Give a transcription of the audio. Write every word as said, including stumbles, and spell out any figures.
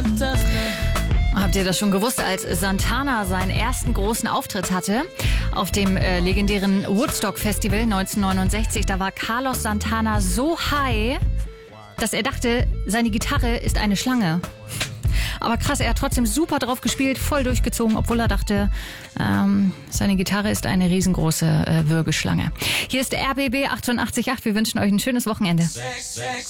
Habt ihr das schon gewusst, als Santana seinen ersten großen Auftritt hatte auf dem äh, legendären Woodstock Festival neunzehnhundertneunundsechzig? Da war Carlos Santana so high, dass er dachte, seine Gitarre ist eine Schlange. Aber krass, er hat trotzdem super drauf gespielt, voll durchgezogen, obwohl er dachte, ähm, seine Gitarre ist eine riesengroße äh, Würgeschlange. Hier ist R B B achtundachtzig Komma acht. Wir wünschen euch ein schönes Wochenende. Sex, Sex.